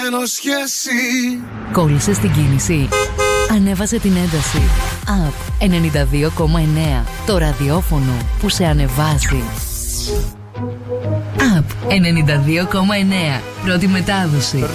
σχέση. Κόλλησε στην κίνηση. Ανέβασε την ένταση. Up 92,9. Το ραδιόφωνο που σε ανεβάζει. Up 92,9. Πρώτη μετάδοση.